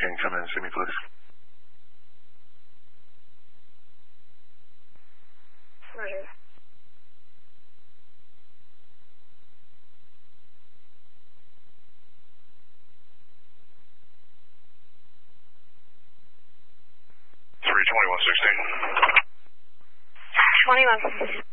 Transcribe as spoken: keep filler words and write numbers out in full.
Can you come in and see me, please? Roger. three twenty-one sixteen. twenty-one.